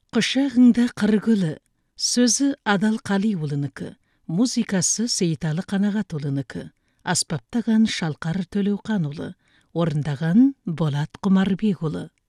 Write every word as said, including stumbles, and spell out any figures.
Құшағыңда қыр гүлі. Сөзі Адал Қалиұлынікі, музыкасы Сейіталы Қанағатұлынікі, аспаптаған Шалқар Төлеуқанұлы, орындаған Болат Құмарбекұлы.